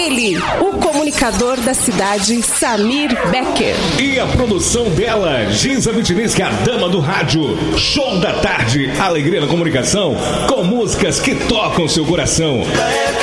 Ele, o comunicador da cidade, Samir Becker. E a produção dela, Giza Vitilisca, a dama do rádio. Show da tarde, alegria na comunicação, com músicas que tocam seu coração.